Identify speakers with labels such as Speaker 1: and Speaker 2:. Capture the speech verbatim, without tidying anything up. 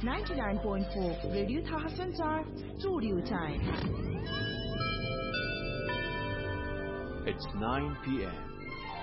Speaker 1: ninety-nine point four Radio Thaha Sanchar Studio Time.
Speaker 2: It's nine p m